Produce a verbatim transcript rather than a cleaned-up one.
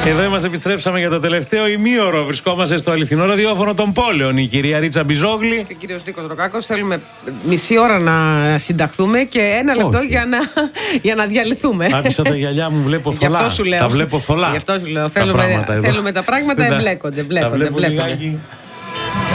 Εδώ είμαστε, επιστρέψαμε για το τελευταίο ημίωρο. Βρισκόμαστε στο αληθινό ραδιόφωνο των πόλεων. Η κυρία Ρίτσα Μπιζόγλη και ο κύριος Νίκος Ροκάκος. Θέλουμε μισή ώρα να συνταχθούμε και ένα λεπτό για να, για να διαλυθούμε. Άφησα τα γυαλιά μου, βλέπω θολά. Γι' αυτό σου λέω. Τα βλέπω θολά. Γι' αυτό σου λέω. Θέλουμε τα πράγματα, θέλουμε τα πράγματα εμπλέκονται. Τα βλέπω λιγάκι.